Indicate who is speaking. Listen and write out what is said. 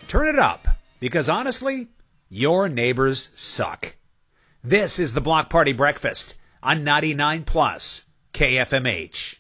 Speaker 1: Turn it up, because honestly, your neighbors suck. This is the Block Party Breakfast on 99 Plus KFMH.